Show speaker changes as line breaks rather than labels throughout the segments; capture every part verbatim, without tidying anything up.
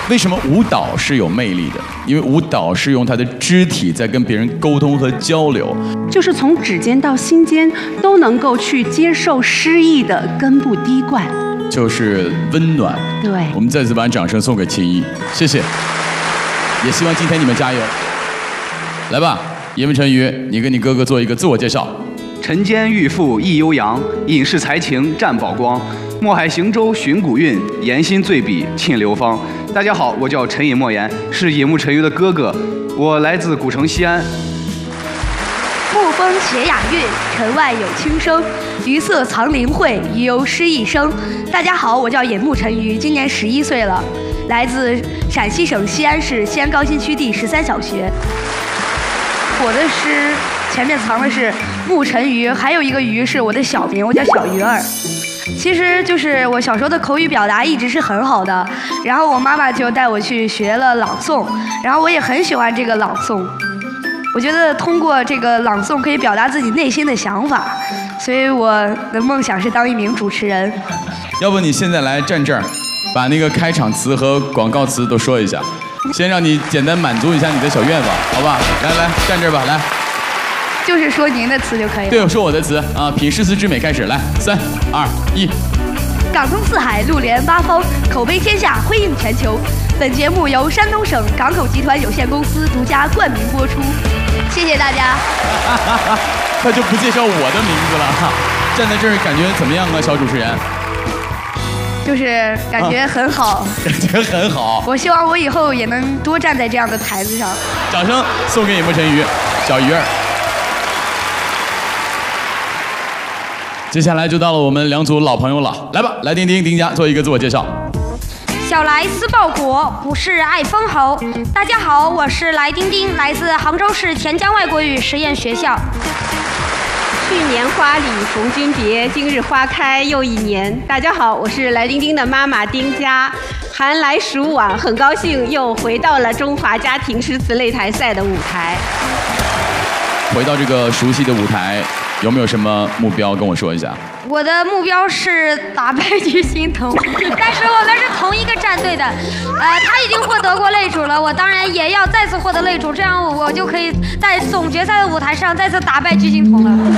为什么舞蹈是有魅力的？因为舞蹈是用他的肢体在跟别人沟通和交流，
就是从指尖到心间都能够去接受诗意的根部滴灌，
就是温暖。
对，
我们再次把掌声送给秦一，谢谢。也希望今天你们加油。来吧，叶问陈瑜，你跟你哥哥做一个自我介绍。
晨间遇父忆悠扬，隐士才情占宝光。墨海行舟寻古韵，言心醉笔沁流芳。大家好，我叫陈尹莫言，是野木陈瑜的哥哥，我来自古城西安。
沐风携雅韵，城外有轻声。鱼色藏灵慧，鱼游诗一生。大家好，我叫野木陈瑜，今年十一岁了，来自陕西省西安市西安高新区第十三小学。我的诗前面藏的是木陈瑜，还有一个瑜是我的小名，我叫小鱼儿。其实就是我小时候的口语表达一直是很好的，然后我妈妈就带我去学了朗诵，然后我也很喜欢这个朗诵。我觉得通过这个朗诵可以表达自己内心的想法，所以我的梦想是当一名主持人。
要不你现在来站这儿，把那个开场词和广告词都说一下，先让你简单满足一下你的小愿望，好吧？来来，站这儿吧，来。
就是说您的词就可以了。
对，说我的词啊，品诗词之美，开始，来，三二一。
港通四海，陆连八方，口碑天下，辉映全球。本节目由山东省港口集团有限公司独家冠名播出，谢谢大家。
他就不介绍我的名字了，站在这儿感觉怎么样啊，小主持人？
就是感觉很好，
啊、感觉很好。
我希望我以后也能多站在这样的台子上。
掌声送给野木陈瑜，小鱼儿。接下来就到了我们两组老朋友了，来吧，来丁丁丁家做一个自我介绍。
小来思报国，不是爱封侯。大家好，我是来丁丁，来自杭州市田江外国语实验学校。
去年花里逢君别，今日花开又一年。大家好，我是来丁丁的妈妈丁佳。寒来暑往，很高兴又回到了中华家庭诗词擂台赛的舞台。
回到这个熟悉的舞台，有没有什么目标跟我说一下？
我的目标是打败巨星童，但是我们是同一个战队的，呃，他已经获得过擂主了，我当然也要再次获得擂主，这样我就可以在总决赛的舞台上再次打败巨星童了。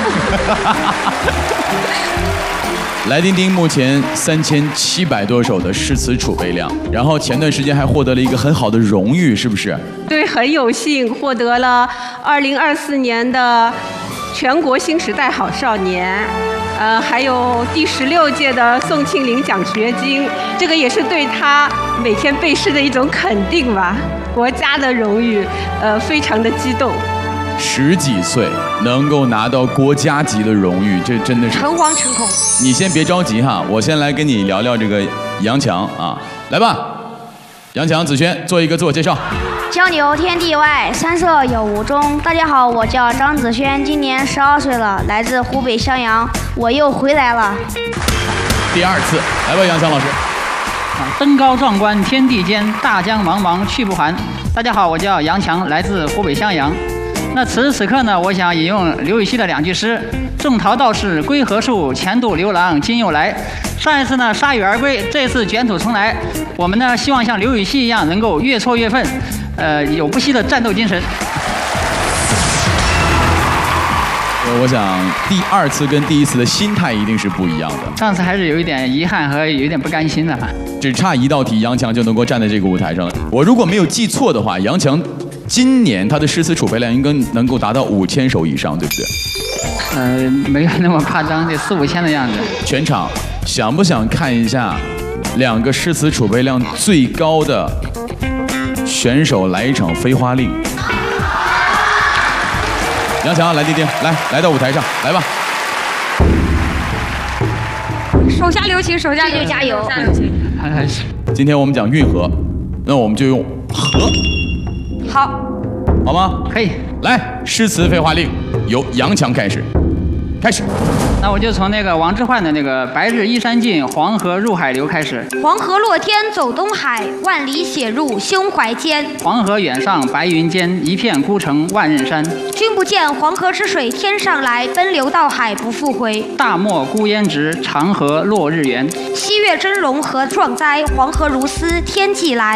来丁丁目前三千七百多首的诗词储备量，然后前段时间还获得了一个很好的荣誉，是不是？
对，很有幸获得了二零二四年的全国新时代好少年。呃，还有第十六届的宋庆龄奖学金，这个也是对他每天背诗的一种肯定吧，国家的荣誉，呃，非常的激动。
十几岁能够拿到国家级的荣誉，这真的是
诚惶诚恐。
你先别着急哈，我先来跟你聊聊这个杨强啊，来吧，杨强、子轩做一个自我介绍。
江流天地外，山色有无踪。大家好，我叫张子轩，今年十二岁了，来自湖北襄阳，我又回来了。
第二次，来吧，杨强老师。
啊，登高壮观天地间，大江茫茫去不还。大家好，我叫杨强，来自湖北襄阳。那此时此刻呢，我想引用刘禹锡的两句诗：种桃道士归何处？前度刘郎今又来。上一次呢铩羽而归，这次卷土重来。我们呢希望像刘禹锡一样，能够越挫越奋，呃，有不息的战斗精神。
我想第二次跟第一次的心态一定是不一样的。
上次还是有一点遗憾和有一点不甘心的哈。
只差一道题，杨强就能够站在这个舞台上了。我如果没有记错的话，杨强今年他的诗词储备量应该能够达到五千首以上，对不对？
呃，没有那么夸张，得四五千的样子。
全场想不想看一下两个诗词储备量最高的选手来一场飞花令？杨强，来丁丁，来来到舞台上，来吧。
手下留情，手下留情，加油！
今天我们讲运河，那我们就用河，
好，
好吗？
可以。
来，诗词飞花令由杨强开始，开始。
那我就从那个王之涣的那个“白日依山尽，黄河入海流”开始。
黄河落天走东海，万里写入胸怀间。
黄河远上白云间，一片孤城万仞山。
君不见黄河之水天上来，奔流到海不复回。
大漠孤烟直，长河落日圆。
西岳峥嵘何壮哉，黄河如丝天际来。